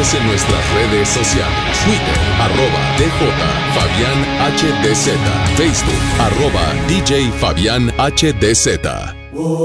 Síguenos en nuestras redes sociales. Twitter, @DJ Fabián HDZ. Facebook, @DJ Fabián HDZ.